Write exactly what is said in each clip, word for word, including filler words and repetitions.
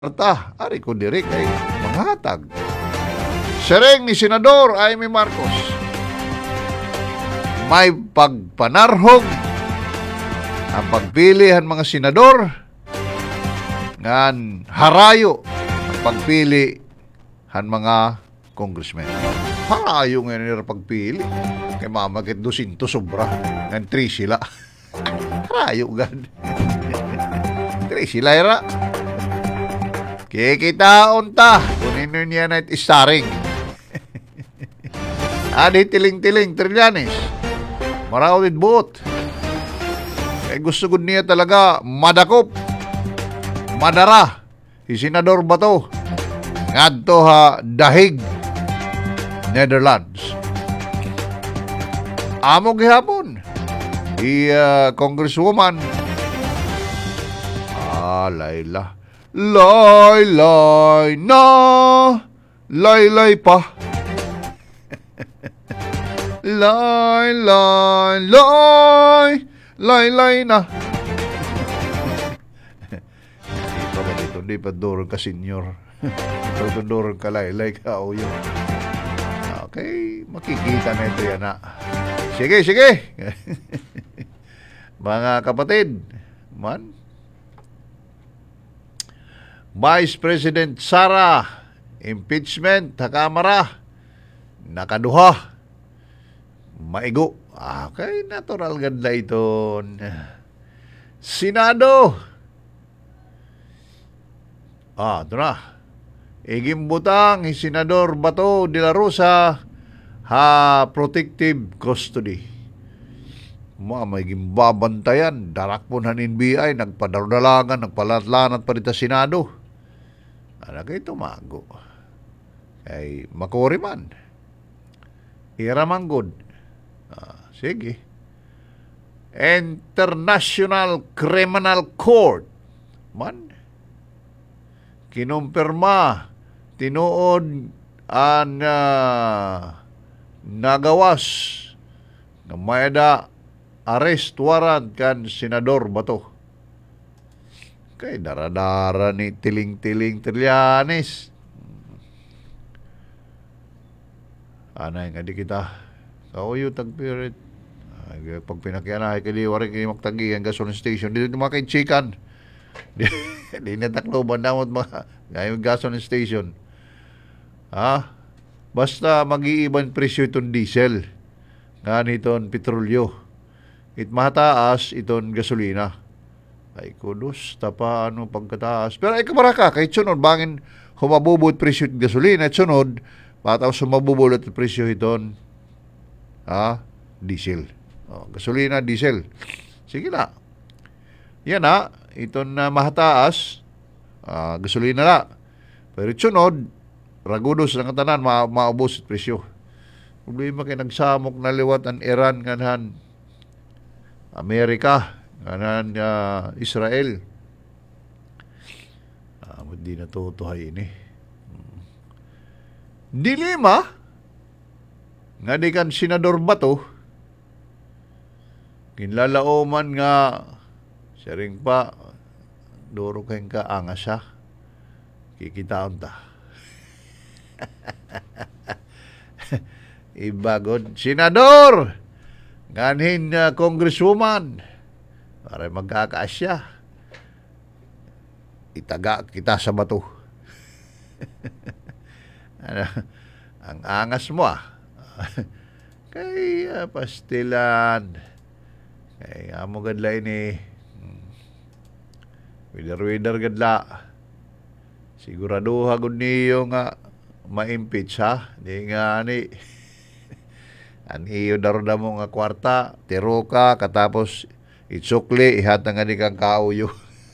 Arta, ari ko diri kay manghatag. Sereng ni Senador Amy Marcos. May pagpanarhog ang pagpilihan mga senador ngan harayo ang pagpili han mga congressmen. Harayo nga nila pagpili. Kay mamakit dusinto sobra. Ngan three sila. Harayo gan. Three sila ira. Kikitaon ta. Kunin niya na istaring. Adi tiling-tiling, Trillanes. Marawid buot. Kaya gusto ko niya talaga madakop. Madara. Si Senador Bato. Ngadto ha dahig. Netherlands. Amo gihapon. Si uh, Congresswoman. Ah, Layla. Laylay na. Laylay pa. Lay, lay, lay. Laylay na. Dito ba dito? Di pa doon ka senior. Dito doon ka laylay ka o yun. Okay, makikita na ito yan na. Sige, sige. Mga kapatid, man. Vice President Sara, impeachment sa Kamara, nakaduha, maigo. Okay, natural ganda ito. Senado. Ah, ito na. Igimbutang Senador Bato de la Rosa ha protective custody. Mga may gimbabantayan, darak po ng N B I, nagpadardalagan, nagpalatlanat pa rin sa Senado. Ano kayo tumago? Ay, makori man. Iramanggod. Ah, sige. International Criminal Court. Man. Kinumpirma. Tinuod ang uh, nagawas na mayada arrest warrant kan Senador Bato. Kay daradara ni tiling-tiling Trillanes. Anay nga di kita kauyo tagpirit. Ay, pag pinakyanay kay di wari kay magtagi ang gasoline station dito mga kay chikan. Di, di natakloban damot mga ngayon gasoline station. Ha? Basta mag-iiban presyo itong diesel. Nga niton petrolyo. It mataas iton gasolina. Ay kudos, tapa ano pagkataas. Pero ay kamaraka, kahit sunod, bangin humabubot presyo itong gasolina, at sunod, pataw sumabubot at presyo iton, ha? Diesel. O, gasolina, diesel. Sige na. Yan na, iton na uh, mahataas, uh, gasolina na. Pero sunod, ragudos ng katanan, ma maubos at presyo. Problema kayo nagsamok na liwat ang Iran, nganahan, Amerika, nganahan uh, Israel. Ah, hindi na tutuhay ini. Hmm. Dilema, nga di kan Senador Bato, kinlalaoman nga, siya rin pa, duro kayong kaangas siya, kikitaon ta. Ibagod, Senador, nganin uh, Congresswoman, para magkakaasya, itaga kita sa bato. Ano, ang angas mo ah. Kay uh, pastilan, kay amo gadla ini, wider-wider gadla, sigurado hagod niyo nga ma-impeach ha, di nga ni, ang iyo daroda mo nga kwarta, tiro ka, katapos itsukli, ihatang nga di kang kauyo.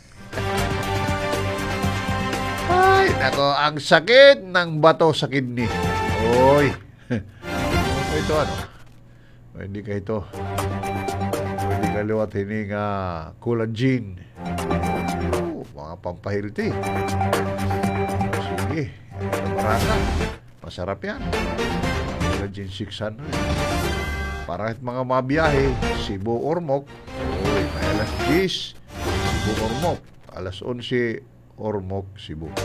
Ay, nako, ang sakit ng bato sa kidney. Oy. Ito ano? Hindi ka ito. Hindi ka liwat hini nga collagen. Oh, mga pampahilti. Sige. Marana. Masarap yan. Collagen six hundred. Para at mga mabiyahe, Cebu Ormoc, oy, may alas diyes, Cebu Ormoc, alas onse Ormoc, Cebu.